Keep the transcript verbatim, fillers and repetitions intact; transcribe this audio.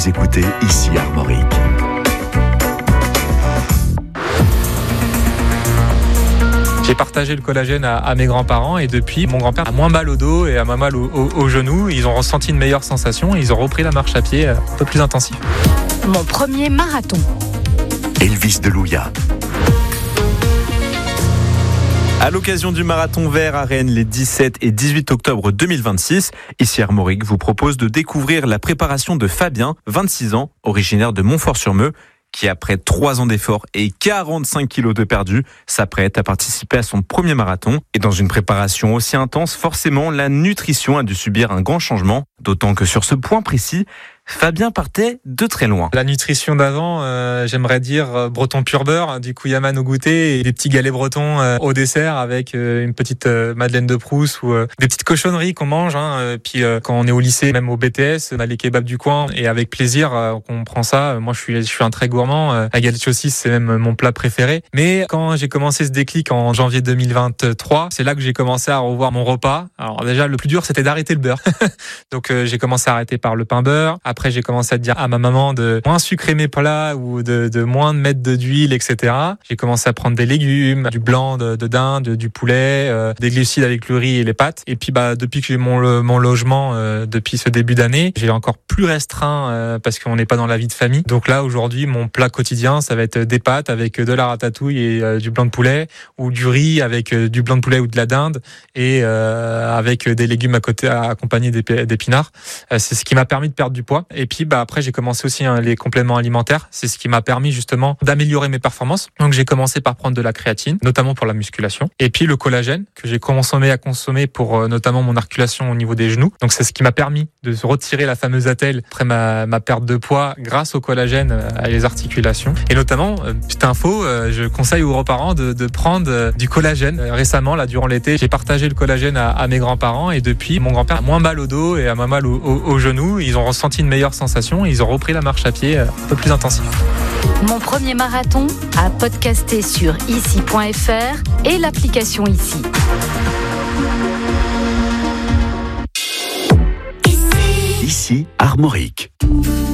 Écoutez ici Armorique. J'ai partagé le collagène à, à mes grands-parents et depuis, mon grand-père a moins mal au dos et a moins mal au, au, au genou. Ils ont ressenti une meilleure sensation et ils ont repris la marche à pied un peu plus intensif. Mon premier marathon. Elvis Delouya. À l'occasion du Marathon Vert à Rennes les dix-sept et dix-huit octobre deux mille vingt-six, ici Armorique vous propose de découvrir la préparation de Fabien, vingt-six ans, originaire de Montfort-sur-Meux, qui après trois ans d'efforts et quarante-cinq kilos de perdu, s'apprête à participer à son premier marathon. Et dans une préparation aussi intense, forcément, la nutrition a dû subir un grand changement, d'autant que sur ce point précis, Fabien partait de très loin. La nutrition d'avant, euh, j'aimerais dire euh, breton pur beurre, du kouyaman au goûter et des petits galets bretons euh, au dessert avec euh, une petite euh, madeleine de Proust ou euh, des petites cochonneries qu'on mange. Hein, euh, puis euh, quand on est au lycée, même au B T S, on a les kebabs du coin et avec plaisir euh, qu'on prend ça. Moi, je suis, je suis un très gourmand. Euh, la galette saucisse, c'est même mon plat préféré. Mais quand j'ai commencé ce déclic en janvier deux mille vingt-trois, c'est là que j'ai commencé à revoir mon repas. Alors déjà, le plus dur, c'était d'arrêter le beurre. Donc euh, j'ai commencé à arrêter par le pain beurre. Après, j'ai commencé à dire à ma maman de moins sucrer mes plats ou de, de moins mettre de d'huile, et cetera. J'ai commencé à prendre des légumes, du blanc de, de dinde, du poulet, euh, des glucides avec le riz et les pâtes. Et puis, bah, depuis que j'ai mon, le, mon logement, euh, depuis ce début d'année, j'ai encore plus restreint euh, parce qu'on n'est pas dans la vie de famille. Donc là, aujourd'hui, mon plat quotidien, ça va être des pâtes avec de la ratatouille et euh, du blanc de poulet, ou du riz avec euh, du blanc de poulet ou de la dinde et euh, avec des légumes à côté, accompagnés d'épinards. Euh, c'est ce qui m'a permis de perdre du poids. Et puis, bah, après, j'ai commencé aussi hein, les compléments alimentaires. C'est ce qui m'a permis justement d'améliorer mes performances. Donc, j'ai commencé par prendre de la créatine, notamment pour la musculation. Et puis, le collagène que j'ai consommé à consommer pour euh, notamment mon articulation au niveau des genoux. Donc, c'est ce qui m'a permis de retirer la fameuse attelle après ma, ma perte de poids grâce au collagène euh, à les articulations. Et notamment, euh, petite info, euh, je conseille aux grands-parents de, de prendre euh, du collagène. Euh, récemment, là, durant l'été, j'ai partagé le collagène à, à mes grands-parents et depuis, mon grand-père a moins mal au dos et a moins mal au, au, au genou. Ils ont ressenti une meilleure sensation et ils ont repris la marche à pied un peu plus intensif. Mon premier marathon à podcaster sur ici point f r et l'application Ici. Ici Armorique.